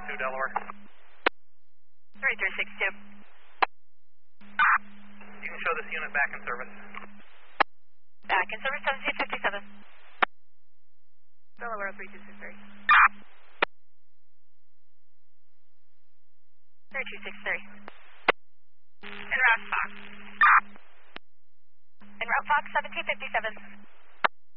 3362 Delaware. 3362. You can show this unit back in service. Back in service 1757. Delaware 3263. 3263. En route Fox. En route Fox 1757.